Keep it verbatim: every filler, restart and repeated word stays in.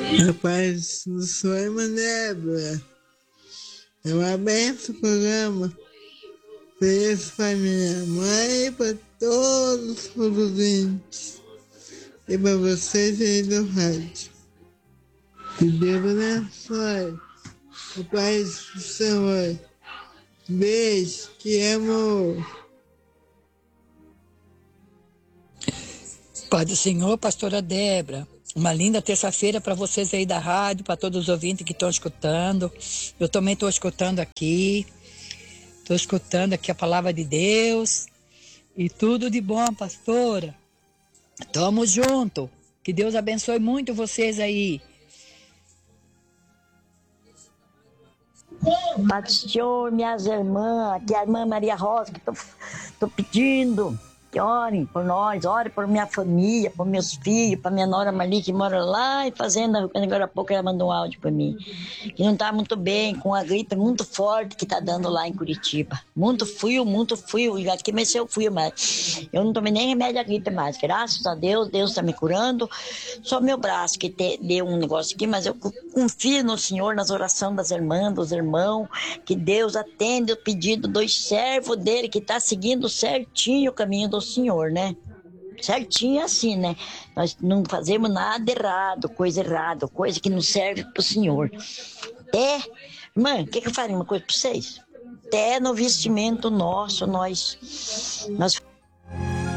Rapaz, não sou uma Débora. Eu abenço o programa. Beijo para minha mãe e para todos os ouvintes. E para vocês aí do rádio. Que Deus abençoe. O Paz do Senhor. Beijo, te amo. Pai do Senhor, pastora Débora. Uma linda terça-feira para vocês aí da rádio, para todos os ouvintes que estão escutando. Eu também estou escutando aqui. Estou escutando aqui a palavra de Deus. E tudo de bom, pastora. Tamo junto. Que Deus abençoe muito vocês aí. Pai do Senhor, minhas irmãs, aqui é a irmã Maria Rosa, que estou pedindo que orem por nós, orem por minha família, por meus filhos, para minha nora Marli, que mora lá em fazenda. Agora há pouco ela mandou um áudio para mim, que não está muito bem, com a gripe muito forte que está dando lá em Curitiba. Muito frio, muito frio, e aqui mexeu o frio, mas eu não tomei nem remédio à gripe mais. Graças a Deus, Deus está me curando. Só meu braço que te, deu um negócio aqui, mas eu confio no Senhor, nas orações das irmãs, dos irmãos, que Deus atende o pedido dos servos dele, que está seguindo certinho o caminho do Senhor, né? Certinho assim, né? Nós não fazemos nada errado, coisa errada, coisa que não serve pro Senhor. Até, irmã, quer que eu fale uma coisa pra vocês? Até no vestimento nosso, nós, nós